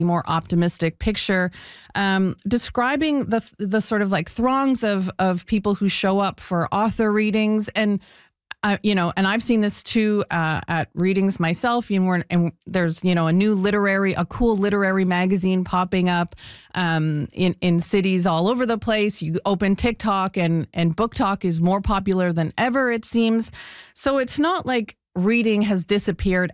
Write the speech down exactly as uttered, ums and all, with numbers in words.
more optimistic picture, um, describing the the sort of like throngs of of people who show up for author readings. And uh, you know, and I've seen this too uh, at readings myself. You know, and there's you know a new literary, a cool literary magazine popping up um, in in cities all over the place. You open TikTok, and and Book Talk is more popular than ever, it seems. So it's not like reading has disappeared